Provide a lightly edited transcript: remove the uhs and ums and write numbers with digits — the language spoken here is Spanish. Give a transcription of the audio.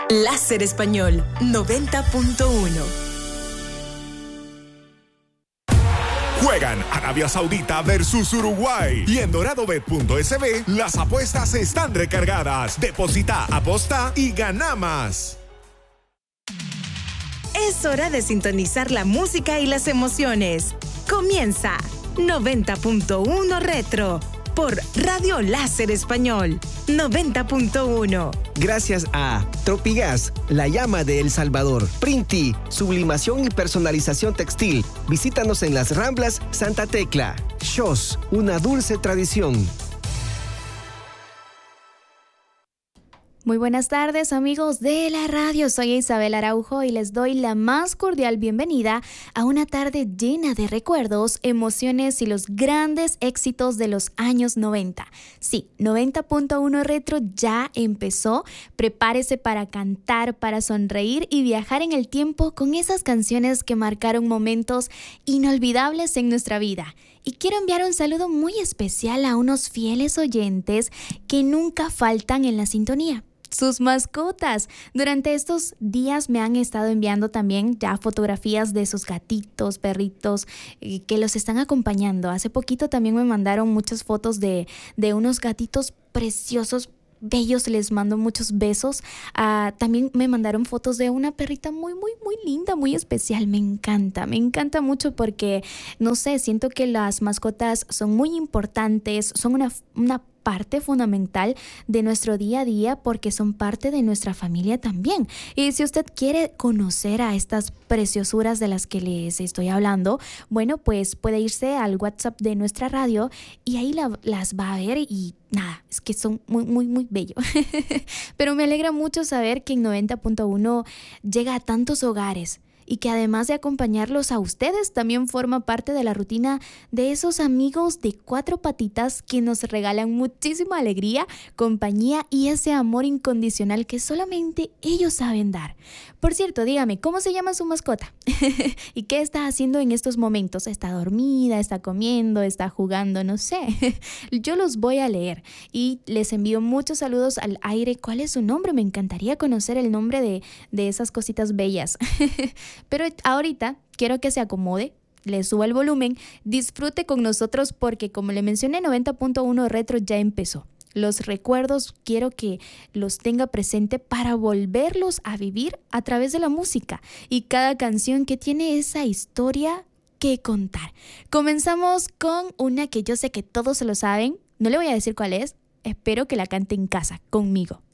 Láser Español 90.1. Juegan Arabia Saudita versus Uruguay y en doradobet.sb las apuestas están recargadas. Deposita, aposta y gana más. Es hora de sintonizar la música y las emociones. Comienza 90.1 Retro por Radio Láser Español 90.1. Gracias a Tropigas, la llama de El Salvador. Printi, sublimación y personalización textil. Visítanos en las Ramblas Santa Tecla. Shos, una dulce tradición. Muy buenas tardes, amigos de la radio. Soy Isabel Araujo y les doy la más cordial bienvenida a una tarde llena de recuerdos, emociones y los grandes éxitos de los años 90. Sí, 90.1 Retro ya empezó. Prepárese para cantar, para sonreír y viajar en el tiempo con esas canciones que marcaron momentos inolvidables en nuestra vida. Y quiero enviar un saludo muy especial a unos fieles oyentes que nunca faltan en la sintonía. Sus mascotas. Durante estos días me han estado enviando también ya fotografías de sus gatitos, perritos que los están acompañando. Hace poquito también me mandaron muchas fotos de unos gatitos preciosos, bellos. Les mando muchos besos. También me mandaron fotos de una perrita muy, muy, muy linda, muy especial. Me encanta mucho porque, no sé, siento que las mascotas son muy importantes, son una parte fundamental de nuestro día a día porque son parte de nuestra familia también. Y si usted quiere conocer a estas preciosuras de las que les estoy hablando, bueno, pues puede irse al WhatsApp de nuestra radio y ahí las va a ver y nada, es que son muy, muy, muy bellos. Pero me alegra mucho saber que en 90.1 llega a tantos hogares y que además de acompañarlos a ustedes, también forma parte de la rutina de esos amigos de cuatro patitas que nos regalan muchísima alegría, compañía y ese amor incondicional que solamente ellos saben dar. Por cierto, dígame, ¿cómo se llama su mascota? ¿Y qué está haciendo en estos momentos? ¿Está dormida? ¿Está comiendo? ¿Está jugando? No sé. Yo los voy a leer y les envío muchos saludos al aire. ¿Cuál es su nombre? Me encantaría conocer el nombre de esas cositas bellas. Pero ahorita quiero que se acomode, le suba el volumen, disfrute con nosotros porque como le mencioné, 90.1 Retro ya empezó. Los recuerdos quiero que los tenga presente para volverlos a vivir a través de la música y cada canción que tiene esa historia que contar. Comenzamos con una que yo sé que todos se lo saben, no le voy a decir cuál es, espero que la cante en casa conmigo.